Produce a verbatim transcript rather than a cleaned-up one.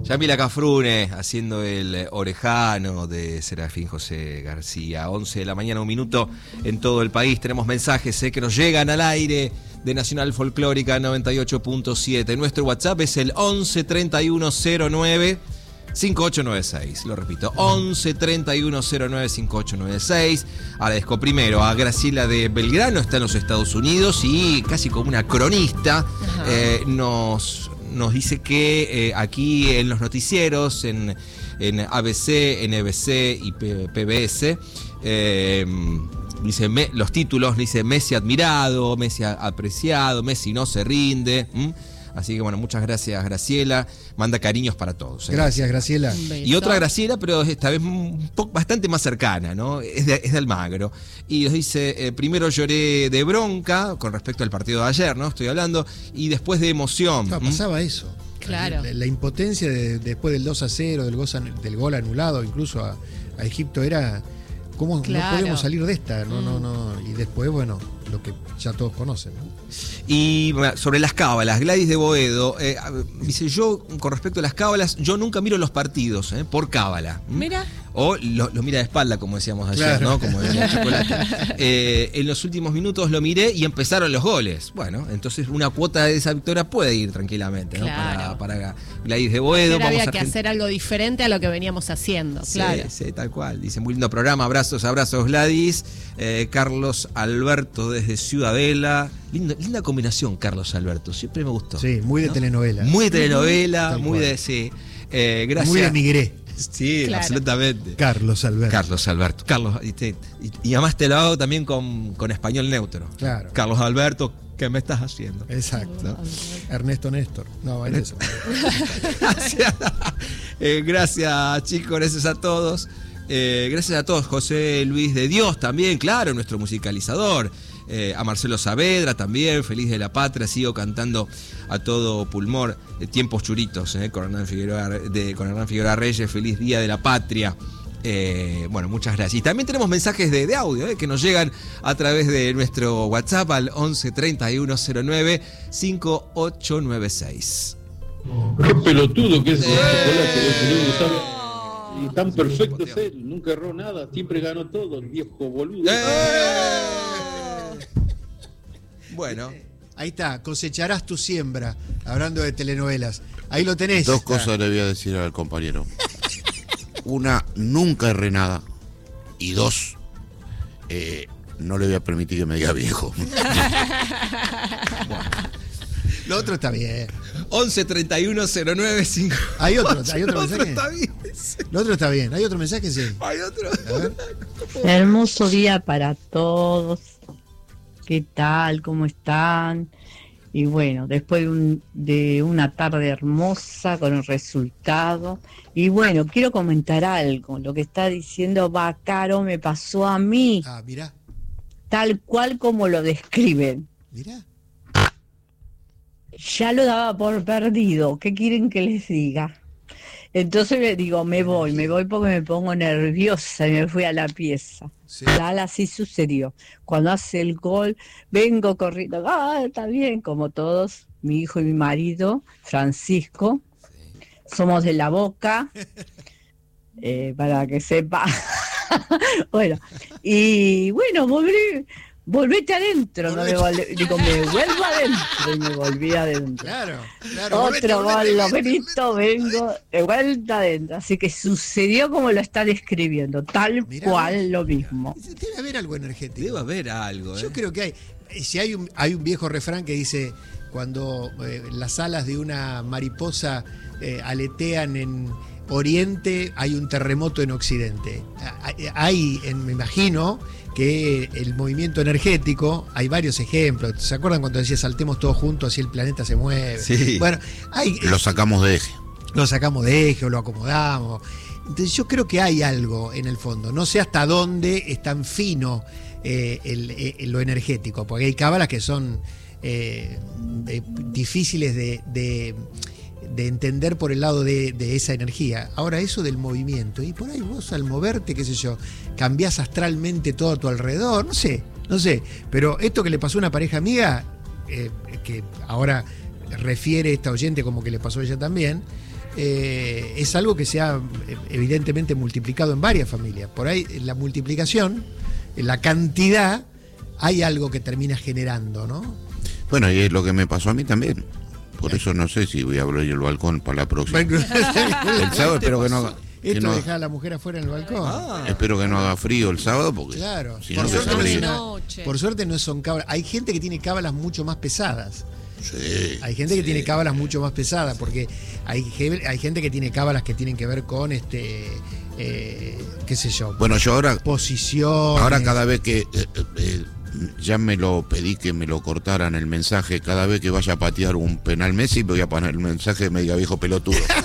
Yamila Cafrune haciendo el orejano de Serafín José García. once de la mañana, un minuto en todo el país. Tenemos mensajes eh, que nos llegan al aire de Nacional Folclórica noventa y ocho punto siete. Nuestro WhatsApp es el once treinta y uno cero nueve cincuenta y ocho noventa y seis. Lo repito, once treinta y uno cero nueve cincuenta y ocho noventa y seis. Agradezco primero a Graciela de Belgrano, está en los Estados Unidos y casi como una cronista eh, nos... Nos dice que eh, aquí en los noticieros, en, en A B C, N B C y P B S, eh, dice me, los títulos, dice Messi admirado, Messi apreciado, Messi no se rinde. ¿Mm? Así que bueno, muchas gracias Graciela, manda cariños para todos. ¿eh? Gracias Graciela. Y otra Graciela, pero esta vez un poco, bastante más cercana, ¿no? Es de, es de Almagro. Y nos dice, eh, primero lloré de bronca con respecto al partido de ayer, ¿no? Estoy hablando, y después de emoción. No, pasaba ¿Mm? eso. Claro. La, la impotencia de, después del dos a cero, del, goza, del gol anulado, incluso a, a Egipto, era cómo claro. no podemos salir de esta, no, mm. no, no. Y después, bueno, lo que ya todos conocen, ¿no? Y sobre las cábalas, Gladys de Boedo eh, dice, yo con respecto a las cábalas, yo nunca miro los partidos eh, por cábala. Mira. O lo, lo mira de espalda, como decíamos ayer, claro. ¿no? Como decía Chocolate. Eh, en los últimos minutos lo miré y empezaron los goles. Bueno, entonces una cuota de esa victoria puede ir tranquilamente, ¿no? Claro. Para, para Gladys de Boedo. Pero había vamos que a Argent... hacer algo diferente a lo que veníamos haciendo, sí, claro. Sí, tal cual. Dice, muy lindo programa, abrazos, abrazos Gladys. Eh, Carlos Alberto desde Ciudadela. Lindo, linda combinación, Carlos Alberto. Siempre me gustó. Sí, muy de ¿no? telenovela. Muy de telenovela, Tal muy cual. de... Sí. Eh, gracias. Muy de Migré. Sí, claro. absolutamente. Carlos Alberto. Carlos Alberto. Carlos, y, te, y, y además te lo hago también con, con español neutro. Claro. Carlos Alberto, ¿qué me estás haciendo? Exacto. ¿No? Ernesto Néstor. No, es eso. Gracias. Eh, gracias, chicos, gracias a todos. Eh, gracias a todos. José Luis de Dios también, claro, nuestro musicalizador. Eh, a Marcelo Saavedra también, feliz de la patria, sigo cantando a todo pulmón, eh, tiempos churitos, eh, con Hernán Figueroa, de, con Hernán Figueroa Reyes, feliz día de la patria. Eh, bueno, muchas gracias. Y también tenemos mensajes de, de audio eh, que nos llegan a través de nuestro WhatsApp al once treinta y uno cero nueve cincuenta y ocho noventa y seis. Qué pelotudo que es ese ¡Eh! chocolate, boludo, ¿sabes? Y tan perfecto es él, nunca erró nada, siempre ganó todo, el viejo boludo. ¡Eh! Bueno. Ahí está, cosecharás tu siembra, hablando de telenovelas. Ahí lo tenés. Dos está. cosas le voy a decir al compañero. Una, nunca erré nada. Y dos, eh, no le voy a permitir que me diga viejo. Bueno, lo otro está bien. once treinta y uno cero nueve cinco. Hay otro, hay otro Lo mensaje. está bien. Lo otro está bien. Hay otro mensaje, sí. Hay otro. A ver. Hermoso día para todos. ¿Qué tal? ¿Cómo están? Y bueno, después de, un, de una tarde hermosa con el resultado. Y bueno, quiero comentar algo. Lo que está diciendo Bacaro me pasó a mí. Ah, mirá, Tal cual como lo describen. mirá. Ya lo daba por perdido. ¿Qué quieren que les diga? Entonces le digo, me voy, me voy porque me pongo nerviosa y me fui a la pieza. Sí. Tal así sucedió. Cuando hace el gol, vengo corriendo, ah, está bien, como todos, mi hijo y mi marido, Francisco, somos de La Boca, eh, para que sepa. Bueno, y bueno, volví, volvete adentro, no me vol- digo, me vuelvo adentro y me volví adentro. Claro, claro. volvete, Otro volvete, gol, lo volvete, grito, volvete. vengo de vuelta adentro. Así que sucedió como lo está describiendo, tal Mirá cual vos. lo mismo. Debe haber algo energético. Debe haber algo, ¿eh? Yo creo que hay. Si hay un, hay un viejo refrán que dice, cuando eh, las alas de una mariposa eh, aletean en Oriente, hay un terremoto en Occidente. Hay, hay en, me imagino que el movimiento energético, hay varios ejemplos. ¿Se acuerdan cuando decía saltemos todos juntos así el planeta se mueve? Sí. Bueno, hay, Lo sacamos de eje. lo sacamos de eje o lo acomodamos. Entonces yo creo que hay algo en el fondo. No sé hasta dónde es tan fino eh, el, el, lo energético, porque hay cábalas que son eh, eh, difíciles de, de, de entender por el lado de, de esa energía. Ahora eso del movimiento, y por ahí vos al moverte, qué sé yo, cambiás astralmente todo a tu alrededor, no sé, no sé. Pero esto que le pasó a una pareja amiga, eh, que ahora refiere esta oyente, como que le pasó a ella también, eh, es algo que se ha evidentemente multiplicado en varias familias. Por ahí la multiplicación, la cantidad, hay algo que termina generando, ¿no? Bueno, y es lo que me pasó a mí también. Por eso no sé si voy a abrir el balcón para la próxima. El sábado espero que no haga... que Esto no- dejar a la mujer afuera en el balcón. Ah. Espero que no haga frío el sábado porque Claro. si Por no suerte se no es frío. una- Noche. por suerte no son cábalas. Hay gente que tiene cábalas mucho más pesadas. Sí, Hay gente que sí. tiene cábalas mucho más pesadas, porque hay, ge- hay gente que tiene cábalas que tienen que ver con este, eh, qué sé yo, Bueno, yo ahora, posiciones. ahora cada vez que eh, eh, ya me lo pedí que me lo cortaran el mensaje, cada vez que vaya a patear un penal Messi voy a poner el mensaje de media viejo pelotudo.